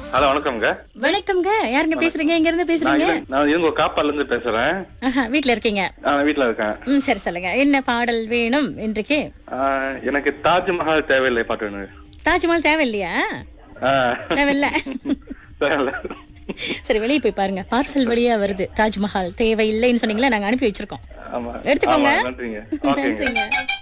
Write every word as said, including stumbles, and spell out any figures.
Hello வணக்கம்ங்க. வணக்கம்ங்க. யாருங்க பேசுறீங்க? எங்க இருந்து நான் பேசுறீங்க? இல்ல- நான் இவங்க காப்பால இருந்து பேசுறேன். ஆஹா, வீட்ல இருக்கீங்க. நான் வீட்ல இருக்கேன். ம் சரி சொல்லுங்க. என்ன பாடல் வேணும் இன்றைக்கு? ஆஹ், எனக்கு தாஜ்மஹால் தேவையில்லை பாட்டு வேணும். தாஜ்மஹால் தேவையில்லையா? ஆஹ், தேவையில்ல. தேவையில்லை. சரி, வெளியே போய் பாருங்க. பார்சல் வழியா வருது. தாஜ்மஹால் தேவையில்லைன்னு சொன்னீங்களா, நாங்க அனுப்பி வச்சிருக்கோம். ஆமா எடுத்துக்கோங்க. ஆமா, நன்றிங்க. ஓகேங்க. நன்றிங்க.